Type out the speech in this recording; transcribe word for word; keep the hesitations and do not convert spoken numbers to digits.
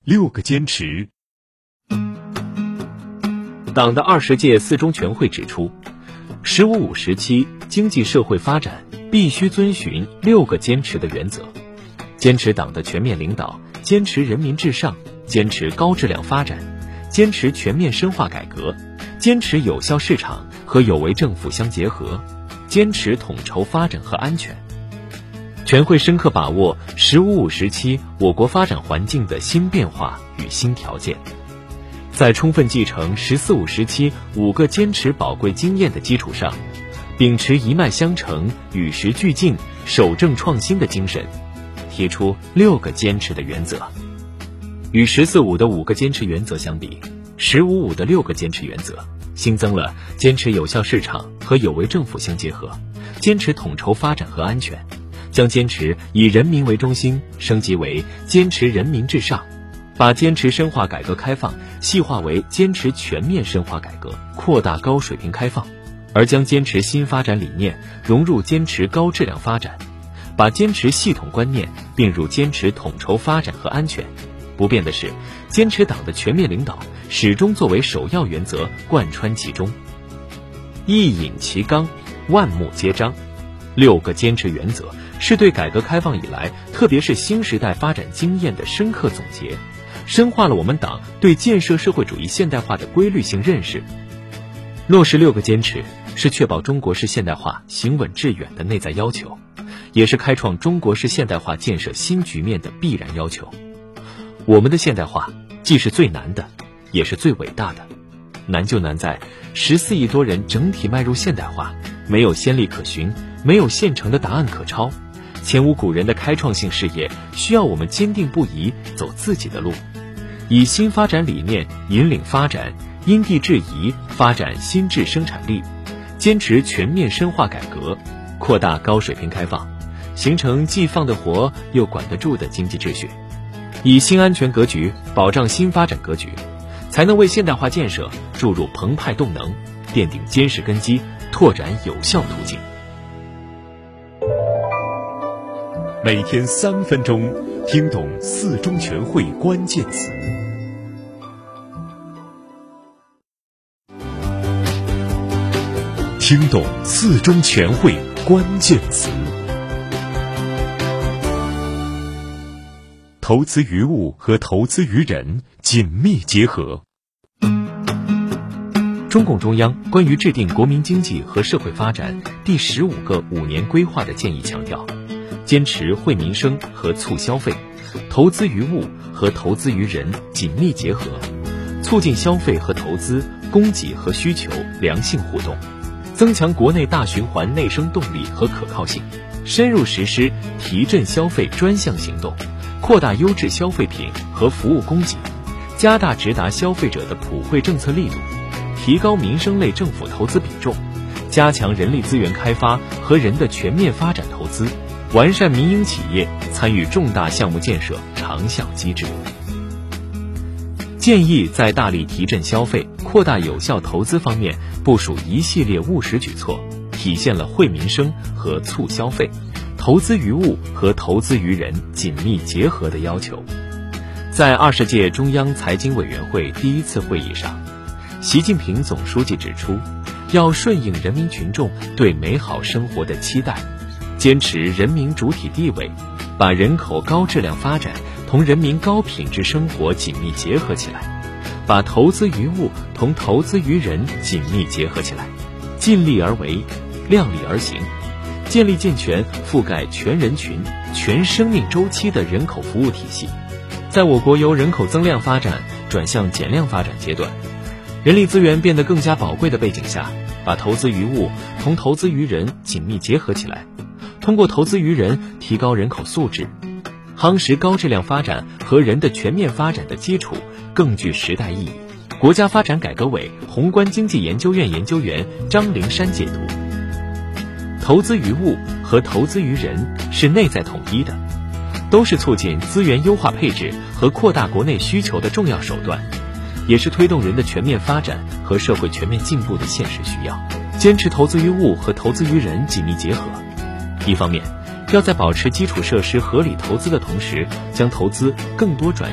六个坚持。 党的二十届四中全会指出，十五五时期经济社会发展必须遵循六个坚持的原则，坚持党的全面领导，坚持人民至上，坚持高质量发展，坚持全面深化改革，坚持有效市场和有为政府相结合，坚持统筹发展和安全。全会深刻把握十五五时期我国发展环境的新变化与新条件，在充分继承十四五时期五个坚持宝贵经验的基础上，秉持一脉相承、与时俱进、守正创新的精神，提出六个坚持的原则。与十四五的五个坚持原则相比，十五五的六个坚持原则新增了坚持有效市场和有为政府相结合，坚持统筹发展和安全，将坚持以人民为中心升级为坚持人民至上，把坚持深化改革开放细化为坚持全面深化改革，扩大高水平开放，而将坚持新发展理念融入坚持高质量发展，把坚持系统观念并入坚持统筹发展和安全。不变的是，坚持党的全面领导始终作为首要原则贯穿其中。一引其纲，万目皆章。六个坚持原则是对改革开放以来，特别是新时代发展经验的深刻总结，深化了我们党对建设社会主义现代化的规律性认识。落实六个坚持，是确保中国式现代化行稳致远的内在要求，也是开创中国式现代化建设新局面的必然要求。我们的现代化既是最难的，也是最伟大的。难就难在十四亿多人整体迈入现代化，没有先例可循，没有现成的答案可抄，前无古人的开创性事业需要我们坚定不移走自己的路，以新发展理念引领发展，因地制宜发展新质生产力，坚持全面深化改革，扩大高水平开放，形成既放得活又管得住的经济秩序，以新安全格局保障新发展格局，才能为现代化建设注入澎湃动能，奠定坚实根基，拓展有效途径。 每天三分钟，听懂四中全会关键词。听懂四中全会关键词。投资于物和投资于人紧密结合。 中共中央关于制定国民经济和社会发展第十五个五年规划的建议强调，坚持惠民生和促消费，投资于物和投资于人紧密结合，促进消费和投资、供给和需求良性互动，增强国内大循环内生动力和可靠性，深入实施提振消费专项行动，扩大优质消费品和服务供给，加大直达消费者的普惠政策力度，提高民生类政府投资比重，加强人力资源开发和人的全面发展投资，完善民营企业参与重大项目建设长效机制。建议在大力提振消费、扩大有效投资方面部署一系列务实举措，体现了惠民生和促消费、投资于物和投资于人紧密结合的要求。在二十届中央财经委员会第一次会议上，习近平总书记指出，要顺应人民群众对美好生活的期待，坚持人民主体地位，把人口高质量发展同人民高品质生活紧密结合起来，把投资于物同投资于人紧密结合起来，尽力而为，量力而行，建立健全覆盖全人群、全生命周期的人口服务体系。在我国由人口增量发展转向减量发展阶段，人力资源变得更加宝贵的背景下，把投资于物同投资于人紧密结合起来，通过投资于人提高人口素质，夯实高质量发展和人的全面发展的基础，更具时代意义。国家发展改革委宏观经济研究院研究员张灵山解读，投资于物和投资于人是内在统一的，都是促进资源优化配置和扩大国内需求的重要手段，也是推动人的全面发展和社会全面进步的现实需要。坚持投资于物和投资于人紧密结合，一方面要在保持基础设施合理投资的同时，将投资更多转